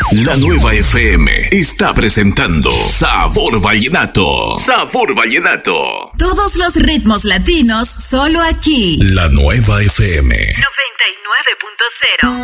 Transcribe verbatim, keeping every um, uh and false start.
La Nueva F M está presentando Sabor Vallenato. Sabor Vallenato. Todos los ritmos latinos solo aquí. La Nueva F M.